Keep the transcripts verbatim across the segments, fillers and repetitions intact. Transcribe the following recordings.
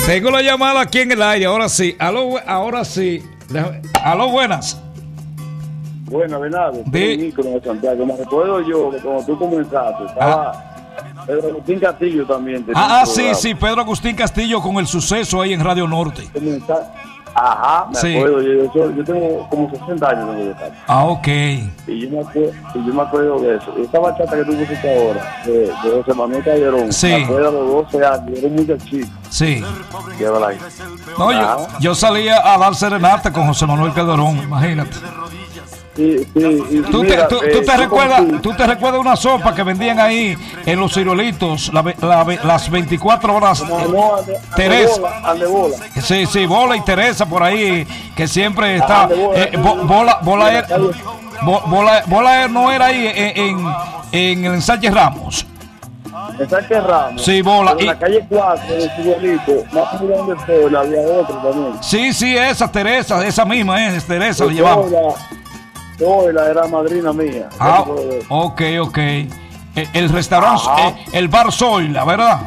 Tengo la llamada aquí en el aire, ahora sí. Aló, ahora sí. Aló, buenas. Buenas, Bernardo. De... de Santiago. Me recuerdo yo que cuando tú comenzaste, estaba ah. Pedro Agustín Castillo también. Ah, ah sí, sí, Pedro Agustín Castillo con el suceso ahí en Radio Norte. Ajá, me sí. acuerdo. Yo, yo, yo tengo como sesenta años de estar. Ah, ok. Y yo me acuerdo, y yo me acuerdo de eso. Esta bachata que tú pusiste ahora, de, de José Manuel Calderón, sí. me acuerdo de los doce años, era un muchachito. Sí. Llévala ahí. No, yo, yo salía a dar serenata con José Manuel Calderón, imagínate. Sí, sí, y ¿Tú, mira, te, tú, eh, tú, te recuerdas, contigo. ¿Tú te recuerdas una sopa que vendían ahí en los ciruelitos la, la, las veinticuatro horas? No, no, ande, ande Teresa. Bola, ande bola. Sí, sí, Bola y Teresa por ahí, que siempre está. Ande bola, Eh, bo, bola, bola, bola, er, bo, bola, bola er no era ahí en, en, en el Sánchez Ramos. En Sánchez Ramos. Sí, Bola. En Y, la calle cuatro, en el ciruelito, más allá donde estoy, había otro también. sí, sí, esa Teresa, esa misma es, Teresa, le llevamos. Bola era madrina mía. Ah, ok, ok. El, el restaurante, el, el bar Zoila, ¿verdad?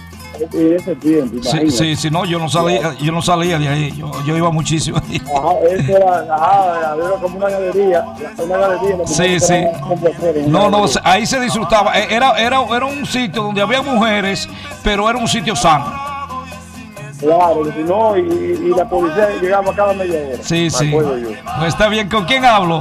Y ese tiempo, sí, sí, sí, no, yo no salía, yo no salía de ahí, yo, yo iba muchísimo ahí. Ajá, eso era, ajá, era como una galería, una galería. Sí, sí. No, no, ahí se disfrutaba. Era, era, era un sitio donde había mujeres, pero era un sitio sano. Claro, no, y, y la policía llegaba cada media hora. Sí, sí. Pues está bien, ¿con quién hablo?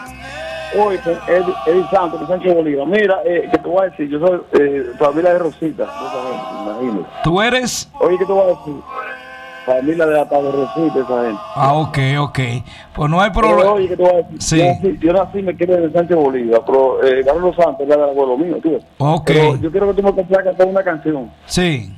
Hoy, Eddie, Eddie Santos, de Sánchez Bolívar. Mira, eh, que te voy a decir, yo soy eh, familia de Rosita, imagínate. ¿Tú eres? Oye, ¿qué te voy a decir? Familia de hasta de Rosita, esa gente. Ah, ok, ok. Pues no hay problema. Oye, ¿qué te voy a decir? Sí. Yo nací, yo nací me quedé de Sánchez Bolívar, pero eh, Carlos Santos era del abuelo mío, tú ves. Ok. Pero yo quiero que tú me complaques cantar una canción. Sí.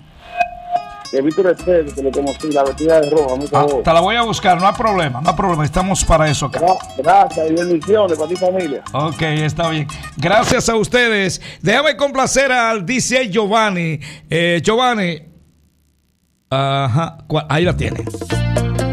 De Víctor Esteves, que lo conocí, la vestida de roja. Ah, te la voy a buscar, no hay problema, no hay problema, estamos para eso acá. Gracias y bendiciones para ti familia. Ok, está bien. Gracias a ustedes. Déjame complacer al D J Giovanni. Eh, Giovanni. Ajá, ahí la tiene.